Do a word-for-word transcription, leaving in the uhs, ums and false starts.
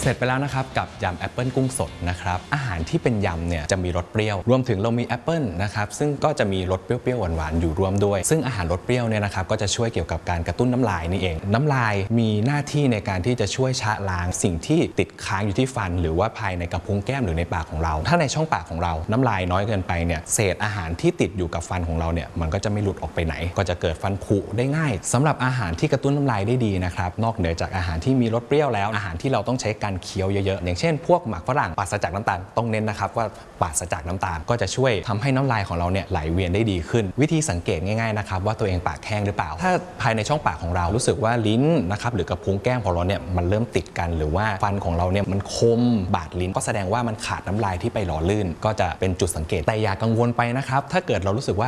เสร็จไปแล้วนะครับกับยำแอปเปิลกุ้งสดนะครับอาหารที่เป็นยำเนี่ยจะมีรสเปรี้ยวรวมถึงเรามีแอปเปิลนะครับซึ่งก็จะมีรสเปรี้ยวๆหวานๆอยู่รวมด้วยซึ่งอาหารรสเปรี้ยวเนี่ยนะครับก็จะช่วยเกี่ยวกับการกระตุ้นน้ำลายนี่เองน้ำลายมีหน้าที่ในการที่จะช่วยชะล้างสิ่งที่ติดค้างอยู่ที่ฟันหรือว่าภายในกระพุ้งแก้มหรือในปากของเราถ้าในช่องปากของเราน้ำลายน้อยเกินไปเนี่ยเศษอาหารที่ติดอยู่กับฟันของเราเนี่ยมันก็จะไม่หลุดออกไปไหนก็จะเกิดฟันผุได้ง่ายสำหรับอาหารที่กระตุ้นน้ำลายได้ดีนะครับนอกเหนือจากอาหารที่มีรสเปรี้ยวแล้วอาหารที่เราต้องใช้การเคี้ยวเยอะๆอย่างเช่นพวกหมักฝรั่งปราศจากน้ำตาลต้องเน้นนะครับว่าปราศจากน้ำตาลก็จะช่วยทำให้น้ำลายของเราเนี่ยไหลเวียนได้ดีขึ้นวิธีสังเกตง่ายๆนะครับว่าตัวเองปากแห้งหรือเปล่าถ้าภายในช่องปากของเรารู้สึกว่าลิ้นนะครับหรือกระพุ้งแก้มของเราเนี่ยมันเริ่มติดกันหรือว่าฟันของเราเนี่ยมันคมบาดลิ้นก็แสดงว่ามันขาดน้ำลายที่ไปหล่อลื่นก็จะเป็นจุดสังเกตแต่อย่ากังวลไปนะครับถ้าเกิดเรารู้สึกว่า